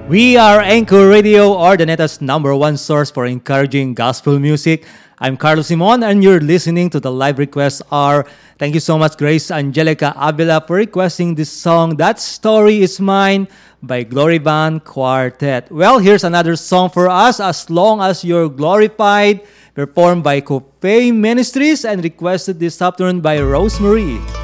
We are Anchor Radio, Ordaneta's number one source for encouraging gospel music. I'm Carlos Simon, and you're listening to the live request hour. Thank you so much, Grace Angelica Avila, for requesting this song, That Story Is Mine, by Glory Band Quartet. Well, here's another song for us, As Long As You're Glorified, performed by Cope Ministries and requested this afternoon by Rosemary.